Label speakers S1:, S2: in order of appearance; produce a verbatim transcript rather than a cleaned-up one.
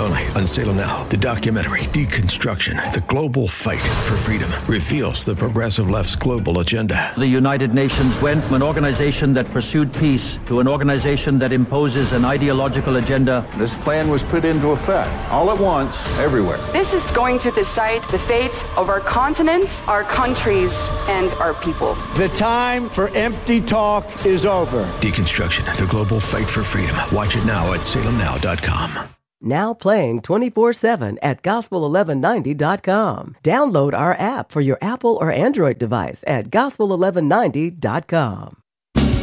S1: only on Salem Now. The documentary Deconstruction, The Global Fight for Freedom reveals the progressive left's global agenda.
S2: The United Nations went from an organization that pursued peace to an organization that imposes an ideological agenda.
S3: This plan was put into effect all at once, everywhere.
S4: This is going to decide the fate of our continent, our countries, and our people.
S5: The time for empty talk is over.
S1: Deconstruction, The Global Fight for Freedom. Watch it now at salem now dot com.
S6: Now playing twenty-four seven at gospel eleven ninety dot com. Download our app for your Apple or Android device at gospel eleven ninety dot com.